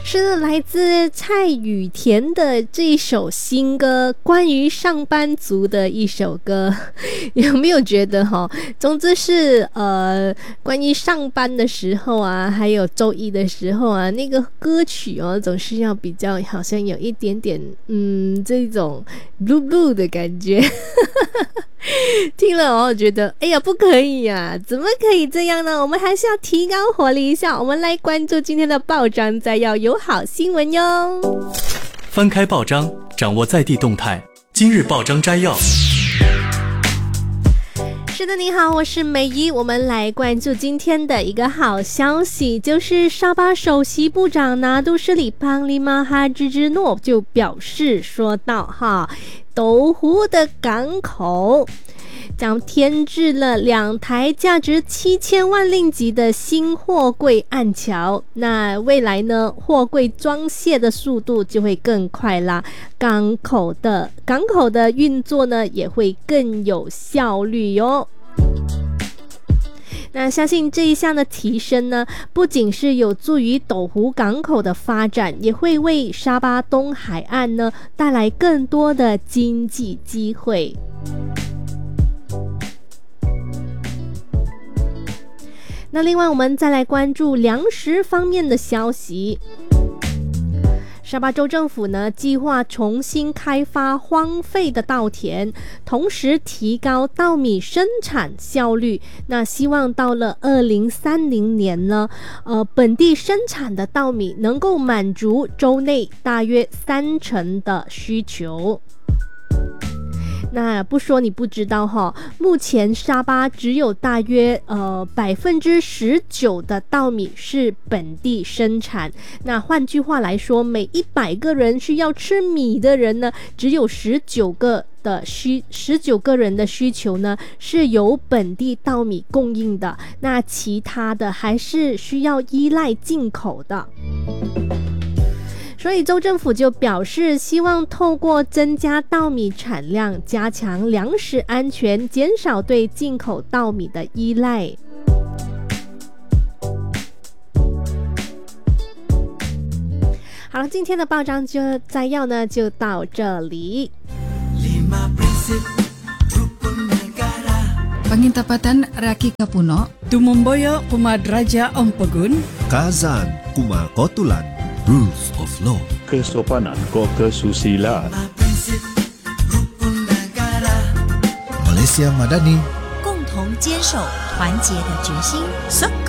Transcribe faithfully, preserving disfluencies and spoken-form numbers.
是来自蔡雨田的这一首新歌，关于上班族的一首歌。有没有觉得哈？总之是呃，关于上班的时候啊，还有周一的时候啊，那个歌曲哦，总是要比较好像有一点点嗯这种 blue blue 的感觉。听了哦，觉得哎呀不可以呀、啊，怎么可以这样呢？我们还是要提高活力一下。我们来关注今天的报章摘要，有好新闻哟。 翻开报章，掌握在地动态。今日报章摘要。 是的，你好，我是美仪。我们来关注今天的一个好消息，就是沙巴首席部长拿督斯里潘利马哈芝芝诺就表示说到哈，斗湖的港口将添置了两台价值七千万令吉的新货柜岸桥，那未来呢，货柜装卸的速度就会更快啦，港口的港口的运作呢也会更有效率哟。那相信这一项的提升呢，不仅是有助于斗湖港口的发展，也会为沙巴东海岸呢带来更多的经济机会。那另外我们再来关注粮食方面的消息。沙巴州政府呢计划重新开发荒废的稻田，同时提高稻米生产效率。那希望到了二零三零年呢，呃，本地生产的稻米能够满足州内大约三成的需求。那不说你不知道哈，目前沙巴只有大约呃百分之十九的稻米是本地生产。那换句话来说，每一百个人需要吃米的人呢，只有十九个的需十九个人的需求呢是由本地稻米供应的，那其他的还是需要依赖进口的。所以州政府就表示，希望透过增加稻米产量，加强粮食安全，减少对进口稻米的依赖。好了，今天的报章就摘要呢就到这里。 Pangintapatan Raki Kapuno, Tumomboyo Kumadraja Ompegun, Kazan Kuma Kotulan, Rules of Law, Kesopanan ko kesusilaan, Malaysia Madani, 共同坚守团结的决心。